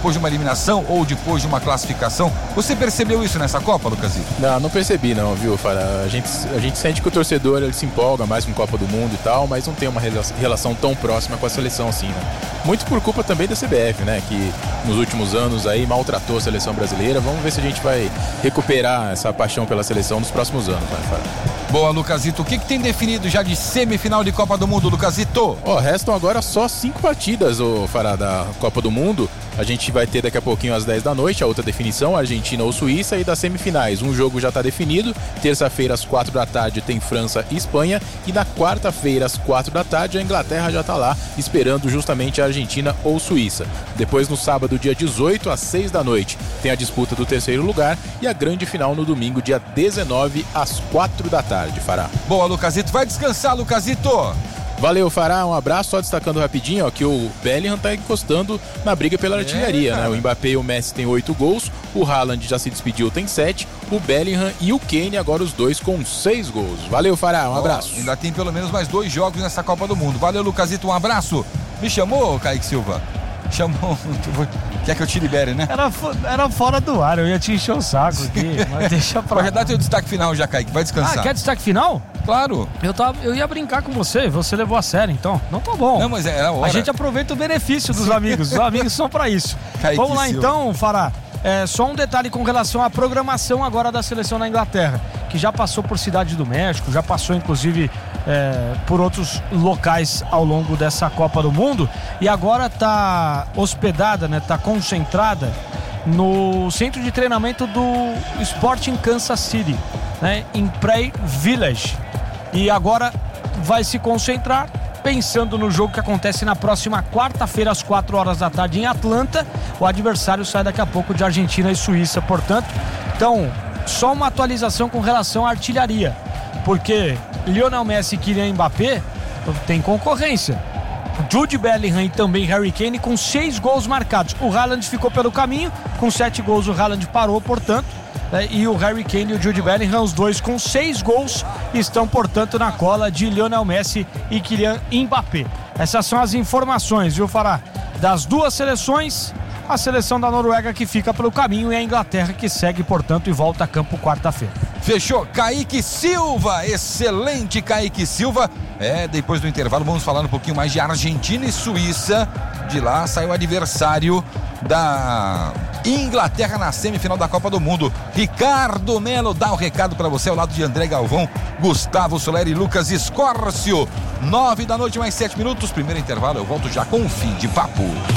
depois de uma eliminação ou depois de uma classificação. Você percebeu isso nessa Copa, Lucasito? Não percebi não, viu, Fará? A gente sente que o torcedor ele se empolga mais com Copa do Mundo e tal, mas não tem uma relação tão próxima com a seleção assim, né? Muito por culpa também da CBF, né? Que nos últimos anos aí maltratou a seleção brasileira. Vamos ver se a gente vai recuperar essa paixão pela seleção nos próximos anos, né, Fará? Boa, Lucasito. O que tem definido já de semifinal de Copa do Mundo, Lucasito? Restam agora só 5 partidas, Fará, da Copa do Mundo. A gente vai ter daqui a pouquinho às 10 da noite a outra definição, Argentina ou Suíça, e das semifinais. Um jogo já está definido. Terça-feira às 4 da tarde tem França e Espanha, e na quarta-feira às 4 da tarde a Inglaterra já está lá esperando justamente a Argentina ou Suíça. Depois no sábado, dia 18 às 6 da noite, tem a disputa do terceiro lugar e a grande final no domingo, dia 19 às 4 da tarde, Fará. Boa, Lucasito. Vai descansar, Lucasito. Valeu, Fará, um abraço. Só destacando rapidinho, que o Bellingham tá encostando na briga pela artilharia, né? O Mbappé e o Messi têm 8 gols, o Haaland já se despediu, tem 7, o Bellingham e o Kane agora os dois com 6 gols. Valeu, Fará, um abraço. Ainda tem pelo menos mais 2 jogos nessa Copa do Mundo. Valeu, Lucasito, um abraço. Me chamou, Kaique Silva? Chamou. Quer que eu te libere, né? Era fora do ar, eu ia te encher o saco aqui, mas deixa pra lá. Já dá teu destaque final já, Kaique, vai descansar. Quer destaque final? Claro. Eu ia brincar com você levou a sério, então. Não tá bom. Não, mas era hora. A gente aproveita o benefício dos amigos, os amigos são pra isso. Kaique Vamos lá Silva. então, Fará. Só um detalhe com relação à programação agora da seleção na Inglaterra, que já passou por Cidade do México, já passou inclusive por outros locais ao longo dessa Copa do Mundo, e agora está hospedada, né, está concentrada no centro de treinamento do Sporting Kansas City, né, em Prairie Village, e agora vai se concentrar pensando no jogo que acontece na próxima quarta-feira às 4 horas da tarde em Atlanta. O adversário sai daqui a pouco de Argentina e Suíça, portanto. Então, só uma atualização com relação à artilharia, porque Lionel Messi e Kylian Mbappé tem concorrência. Jude Bellingham e também Harry Kane com 6 gols marcados. O Haaland ficou pelo caminho, com 7 gols o Haaland parou, portanto. E o Harry Kane e o Jude Bellingham, os dois com 6 gols, estão, portanto, na cola de Lionel Messi e Kylian Mbappé. Essas são as informações, viu, Fará? Das duas seleções, a seleção da Noruega que fica pelo caminho e a Inglaterra que segue, portanto, e volta a campo quarta-feira. Fechou, Kaique Silva, excelente Kaique Silva. Depois do intervalo vamos falar um pouquinho mais de Argentina e Suíça. De lá sai o adversário da Inglaterra na semifinal da Copa do Mundo. Ricardo Melo dá o recado para você ao lado de André Galvão, Gustavo Soler e Lucas Escórcio. 9 da noite mais 7 minutos, primeiro intervalo, eu volto já com o fim de papo.